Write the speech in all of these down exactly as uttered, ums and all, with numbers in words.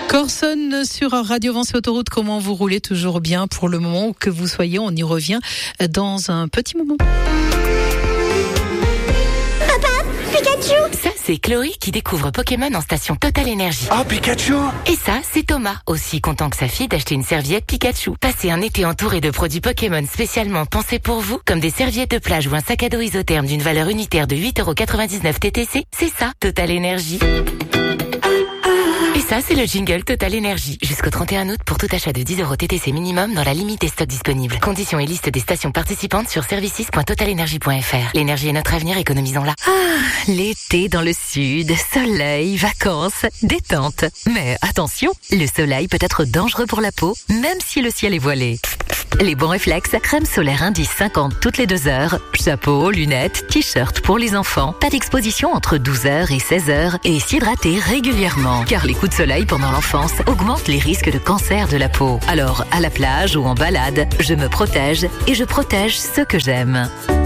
Corson sur Radio Vence Autoroute, comment vous roulez? Toujours bien pour le moment où que vous soyez, on y revient dans un petit moment. Ça, c'est Chloé qui découvre Pokémon en station Total Énergie. Ah, Pikachu! Et ça, c'est Thomas, aussi content que sa fille d'acheter une serviette Pikachu. Passez un été entouré de produits Pokémon spécialement pensés pour vous, comme des serviettes de plage ou un sac à dos isotherme d'une valeur unitaire de huit euros quatre-vingt-dix-neuf T T C. C'est ça, Total Énergie. Et ça, c'est le jingle Total Énergie. Jusqu'au trente et un août, pour tout achat de dix euros T T C minimum dans la limite des stocks disponibles. Conditions et liste des stations participantes sur services point total énergie point f r. L'énergie est notre avenir, économisons-la. Ah, l'été dans le sud, soleil, vacances, détente. Mais attention, le soleil peut être dangereux pour la peau, même si le ciel est voilé. Les bons réflexes, crème solaire Indice cinquante toutes les deux heures, chapeau, lunettes, t-shirt pour les enfants, pas d'exposition entre douze heures et seize heures et s'hydrater régulièrement. Car les coups de soleil pendant l'enfance augmentent les risques de cancer de la peau. Alors, à la plage ou en balade, je me protège et je protège ceux que j'aime.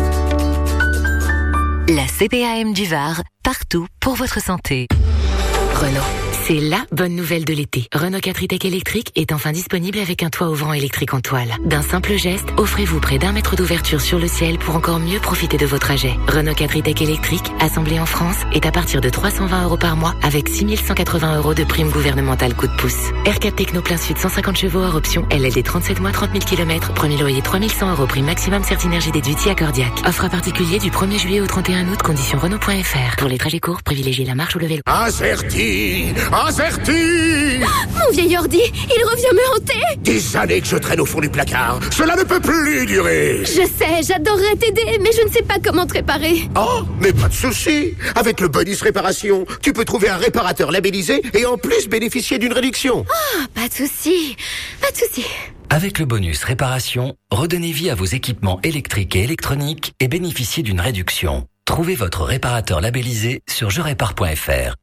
La C P A M du Var, partout pour votre santé. Renault. C'est la bonne nouvelle de l'été. Renault quatre e-Tech électrique est enfin disponible avec un toit ouvrant électrique en toile. D'un simple geste, offrez-vous près d'un mètre d'ouverture sur le ciel pour encore mieux profiter de vos trajets. Renault quatre e-Tech électrique, assemblé en France, est à partir de trois cent vingt euros par mois avec six mille cent quatre-vingts euros de prime gouvernementale coup de pouce. R quatre Techno plein sud cent cinquante chevaux hors option, L L D trente-sept mois trente mille kilomètres, premier loyer trois mille cent euros, prime maximum Certinergie déduit accordiaque. Offre à particulier du premier juillet au trente et un août, conditions Renault point f r. Pour les trajets courts, privilégiez la marche ou le vélo. Averti! Averti! Mon vieil ordi, il revient me hanter. Des années que je traîne au fond du placard. Cela ne peut plus durer. Je sais, j'adorerais t'aider, mais je ne sais pas comment te réparer. Oh, mais pas de souci. Avec le bonus réparation, tu peux trouver un réparateur labellisé et en plus bénéficier d'une réduction. Oh, pas de souci, pas de souci. Avec le bonus réparation, redonnez vie à vos équipements électriques et électroniques et bénéficiez d'une réduction. Trouvez votre réparateur labellisé sur je répare point f r.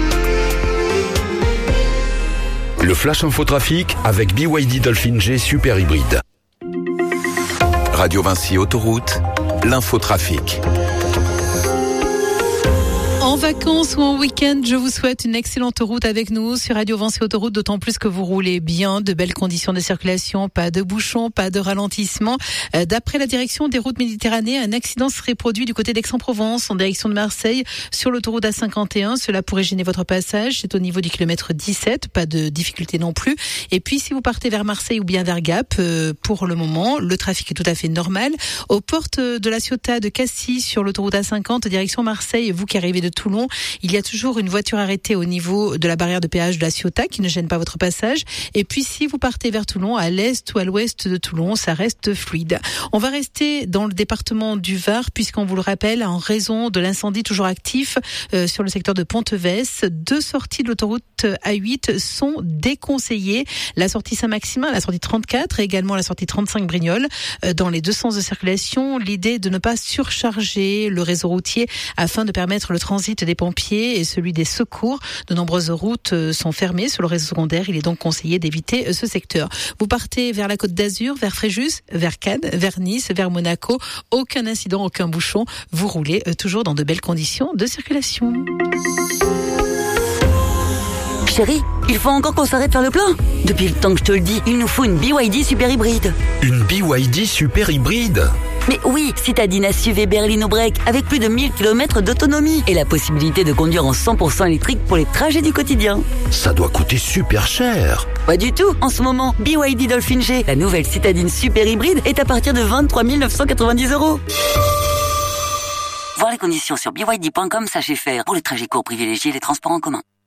Le Flash Infotrafic avec B Y D Dolphin G Super Hybride. Radio Vinci Autoroute, l'infotrafic. En vacances ou en week-end, je vous souhaite une excellente route avec nous sur Radio Vinci Autoroute, d'autant plus que vous roulez bien, de belles conditions de circulation, pas de bouchons, pas de ralentissement. D'après la direction des routes Méditerranée, un accident serait produit du côté d'Aix-en-Provence en direction de Marseille sur l'autoroute A cinquante et un. Cela pourrait gêner votre passage. C'est au niveau du kilomètre dix-sept, pas de difficulté non plus. Et puis si vous partez vers Marseille ou bien vers Gap, euh, pour le moment, le trafic est tout à fait normal. Aux portes de la Ciotat de Cassis sur l'autoroute A cinquante, direction Marseille, vous qui arrivez de Toulon, il y a toujours une voiture arrêtée au niveau de la barrière de péage de la Ciotat qui ne gêne pas votre passage. Et puis si vous partez vers Toulon, à l'est ou à l'ouest de Toulon, ça reste fluide. On va rester dans le département du Var puisqu'on vous le rappelle, en raison de l'incendie toujours actif euh, sur le secteur de Ponteves, deux sorties de l'autoroute A huit sont déconseillées. La sortie Saint-Maximin, la sortie trente-quatre et également la sortie trente-cinq Brignoles. Euh, dans les deux sens de circulation, l'idée de ne pas surcharger le réseau routier afin de permettre le transit des pompiers et celui des secours. De nombreuses routes sont fermées sur le réseau secondaire. Il est donc conseillé d'éviter ce secteur. Vous partez vers la Côte d'Azur, vers Fréjus, vers Cannes, vers Nice, vers Monaco. Aucun incident, aucun bouchon. Vous roulez toujours dans de belles conditions de circulation. Chérie, il faut encore qu'on s'arrête faire le plein. Depuis le temps que je te le dis, il nous faut une B Y D super hybride. Une B Y D Super Hybride? Mais oui, citadine S U V berlino break avec plus de mille kilomètres d'autonomie et la possibilité de conduire en cent pour cent électrique pour les trajets du quotidien. Ça doit coûter super cher. Pas du tout. En ce moment, B Y D Dolphin G, la nouvelle citadine super hybride, est à partir de vingt-trois mille neuf cent quatre-vingt-dix euros. Voir les conditions sur b y d point com, sachez faire. Pour les trajets courts, privilégiez les transports en commun.